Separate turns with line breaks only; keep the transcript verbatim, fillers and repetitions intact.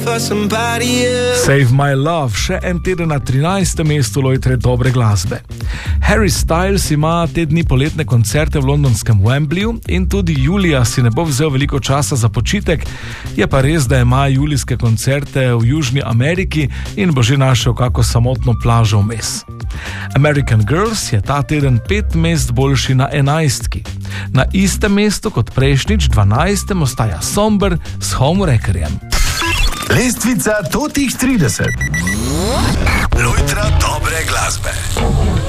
Save My Love, še en teden na trinajstem mestu lojtre dobre glasbe. Harry Styles ima te dni poletne koncerte v londonskem Wembleyju in tudi julija si ne bo vzel veliko časa za počitek, je pa res, da ima julijske koncerte v Južni Ameriki in bo že našel kako samotno plažo vmes. American Girls je ta teden pet mest boljši na enajstki. Na istem mestu kot prejšnjič, dvanajstem, ostaja Somber s Homewreckerjem.
Lestvica totih trideset. Lojtra dobre glasbe.